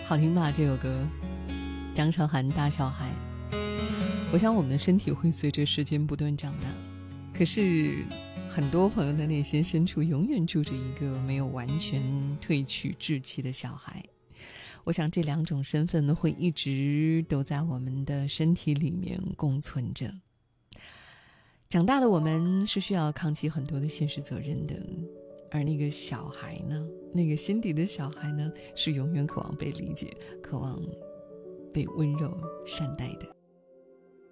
好听吧这首歌，张韶涵大小孩。我想我们的身体会随着时间不断长大，可是很多朋友的内心深处永远住着一个没有完全褪去稚气的小孩。我想这两种身份会一直都在我们的身体里面共存着。长大的我们是需要扛起很多的现实责任的，而那个小孩呢，那个心底的小孩呢，是永远渴望被理解，渴望被温柔善待的。